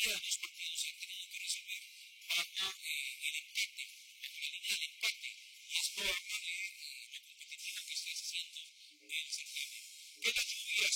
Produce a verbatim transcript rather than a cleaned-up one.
quedan dos partidos y han tenido que resolver bajo eh, el empate, bajo la línea del empate, y es probable eh, la competitiva que esté haciendo el certamen. ¿Qué tal?